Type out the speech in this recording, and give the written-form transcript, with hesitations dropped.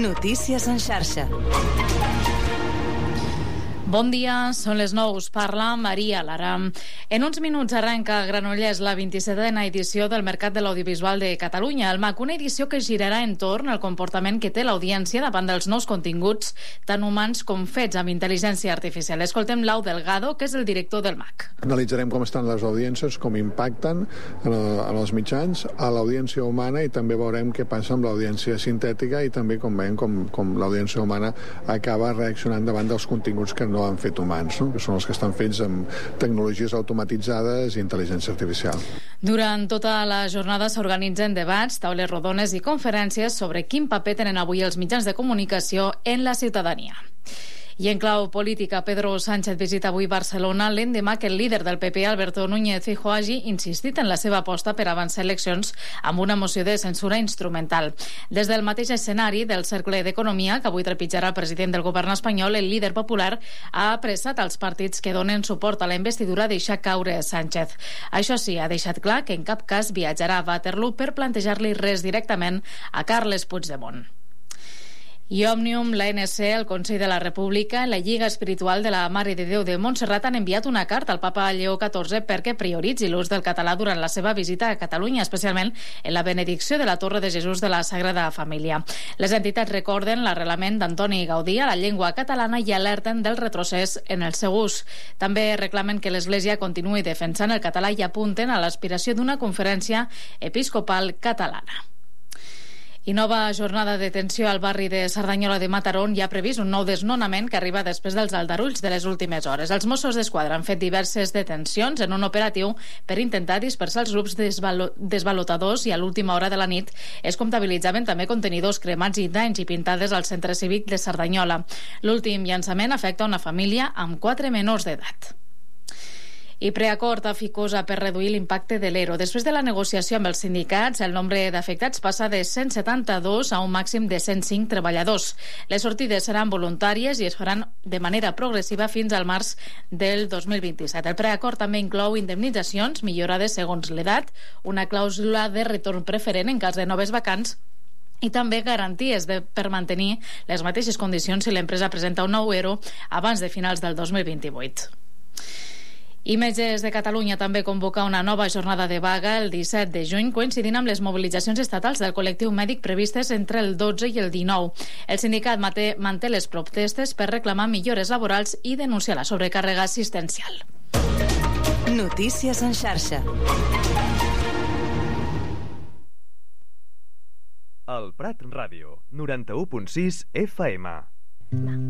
Notícies en xarxa. Bon dia, són les 9, us parla Maria Lara. En uns minuts arrenca a Granollers la 27a edició del Mercat de l'Audiovisual de Catalunya, el MAC, una edició que girarà entorn al comportament que té l'audiència davant dels nous continguts, tant humans com fets amb intel·ligència artificial. Escoltem Lau Delgado, que és el director del MAC. Analitzarem com estan les audiències, com impacten en els mitjans, a l'audiència humana, i també veurem què passa amb l'audiència sintètica i també com veiem com l'audiència humana acaba reaccionant davant dels continguts que no han fet humans, no? Que són els que estan fets amb tecnologies automatitzades i intel·ligència artificial. Durant tota la jornada s'organitzen debats, taules rodones i conferències sobre quin paper tenen avui els mitjans de comunicació en la ciutadania. I en clau política, Pedro Sánchez visita avui Barcelona l'endemà que el líder del PP, Alberto Núñez Feijóo, hagi insistit en la seva aposta per avançar eleccions amb una moció de censura instrumental. Des del mateix escenari del Cercle d'Economia, que avui trepitjarà el president del govern espanyol, el líder popular ha apressat als partits que donen suport a la investidura a deixar caure Sánchez. Això sí, ha deixat clar que en cap cas viatjarà a Waterloo per plantejar-li res directament a Carles Puigdemont. I Òmnium, l'ANC, el Consell de la República, la Lliga Espiritual de la Mare de Déu de Montserrat han enviat una carta al papa Lleó XIV perquè prioritzi l'ús del català durant la seva visita a Catalunya, especialment en la benedicció de la Torre de Jesús de la Sagrada Família. Les entitats recorden l'arrelament d'Antoni Gaudí a la llengua catalana i alerten del retrocés en el seu ús. També reclamen que l'Església continuï defensant el català i apunten a l'aspiració d'una conferència episcopal catalana. I nova jornada de detenció al barri de Cerdanyola de Mataró. Hi ha previst un nou desnonament que arriba després dels aldarulls de les últimes hores. Els Mossos d'Esquadra han fet diverses detencions en un operatiu per intentar dispersar els grups desvalotadors, i a l'última hora de la nit es comptabilitzaven també contenidors cremats i danys i pintades al centre cívic de Cerdanyola. L'últim llançament afecta una família amb 4 menors d'edat. I preacord a Ficosa per reduir l'impacte de l'ERO. Després de la negociació amb els sindicats, el nombre d'afectats passa de 172 a un màxim de 105 treballadors. Les sortides seran voluntàries i es faran de manera progressiva fins al març del 2027. El preacord també inclou indemnitzacions millorades segons l'edat, una clàusula de retorn preferent en cas de noves vacants i també garanties per mantenir les mateixes condicions si l'empresa presenta un nou ERO abans de finals del 2028. I Metges de Catalunya també convoca una nova jornada de vaga el 17 de juny, coincidint amb les mobilitzacions estatals del col·lectiu mèdic previstes entre el 12 i el 19. El sindicat manté les protestes per reclamar millores laborals i denunciar la sobrecàrrega assistencial. Notícies en xarxa. El Prat Ràdio, 91.6 FM.